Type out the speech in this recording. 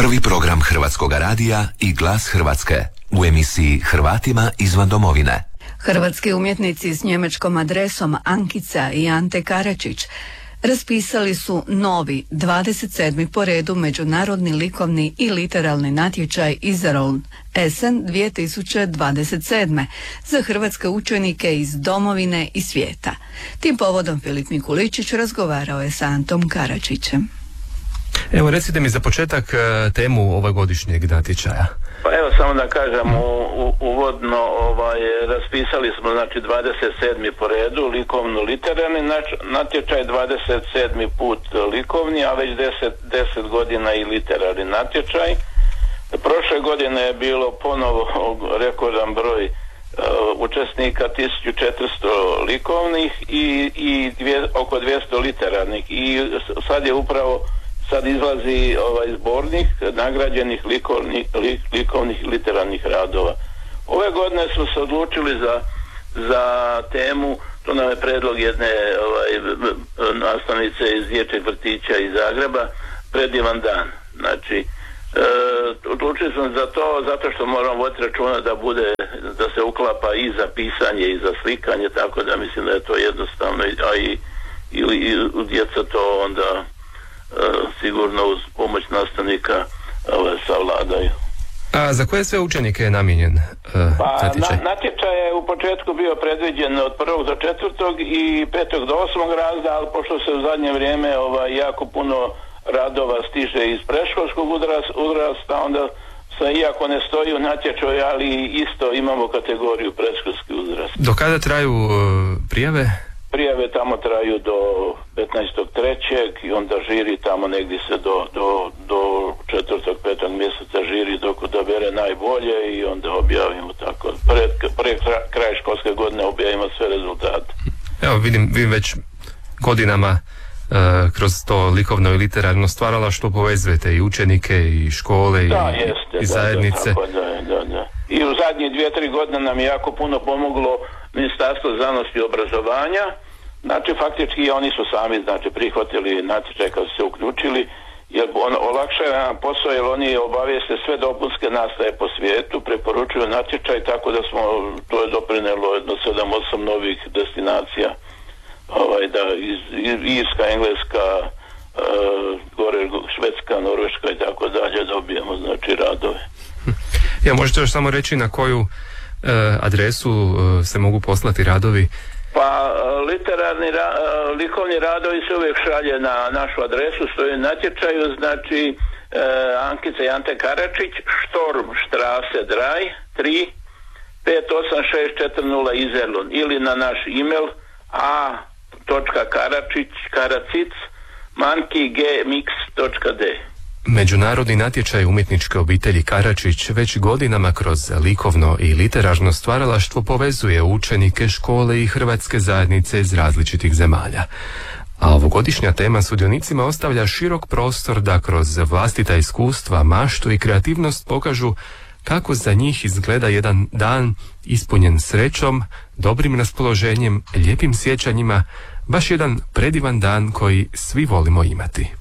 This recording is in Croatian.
Prvi program Hrvatskog radija i Glas Hrvatske u emisiji Hrvatima izvan domovine. Hrvatski umjetnici s njemačkom adresom Ankica i Ante Karačić raspisali su novi 27. po redu međunarodni likovni i literalni natječaj Iserlohn Essen 2027. za hrvatske učenike iz domovine i svijeta. Tim povodom Filip Mikuličić razgovarao je sa Antom Karačićem. Evo, recite mi za početak temu ovogodišnjeg natječaja. Pa evo, samo da kažem uvodno, raspisali smo znači 27. po redu likovno literarni natječaj, 27. put likovni, a već 10 godina i literarni natječaj. Prošle godine je bilo ponovo rekordan broj učesnika, 1400 likovnih i oko 200 literarnih, i sad izlazi zbornik nagrađenih likovnih literarnih radova. Ove godine smo se odlučili za temu, to nam je predlog jedne nastavnice iz dječjeg vrtića iz Zagreba, Predivan dan. Znači, odlučili smo za to zato što moramo voditi računa da se uklapa i za pisanje i za slikanje, tako da mislim da je to jednostavno, a i djeca to onda sigurno uz pomoć nastavnika savladaju. A za koje sve učenike je namijenjen natječaj? Natječaj je u početku bio predviđen od 1. do 4. i 5. do 8. razreda, ali pošto se u zadnje vrijeme jako puno radova stiže iz predškolskog uzrasta, onda iako ne stoji u natječaju, ali isto imamo kategoriju predškolski uzrast. Do kada traju prijave? Prijave tamo traju do 15.3. i onda žiri tamo negdje se do 4. 5. mjeseca žiri dok odabere najbolje i onda objavimo tako. Pre kraj školske godine objavimo sve rezultate. Evo vidim već godinama kroz to likovno i literarno stvaralaštvo povezujete i učenike i škole i zajednice. Da. I u zadnje 2-3 godine nam je jako puno pomoglo Ministarstvo znanosti i obrazovanja. Znači faktički oni su sami prihvatili natječaj kad su se uključili, jer olakšava nam posao, jer oni obavijeste sve dopunske nastave po svijetu, preporučuju natječaj, tako da to je doprinelo jedno 7-8 novih destinacija, da Irska, Engleska, gore Švedska, Norveška i tako dalje dobijemo radove. Ja, možete još samo reći na koju adresu se mogu poslati radovi? Pa likovni radovi se uvijek šalje na našu adresu, stoji na natječaju, znači Ankica i Ante Karačić, Štormštrase Draj 3 58640 Iserlohn, ili na naš email a.karacic@mankigmx.d. Međunarodni natječaj umjetničke obitelji Karačić već godinama kroz likovno i literarno stvaralaštvo povezuje učenike škole i hrvatske zajednice iz različitih zemalja. A ovogodišnja tema sudionicima ostavlja širok prostor da kroz vlastita iskustva, maštu i kreativnost pokažu kako za njih izgleda jedan dan ispunjen srećom, dobrim raspoloženjem, lijepim sjećanjima, baš jedan predivan dan koji svi volimo imati.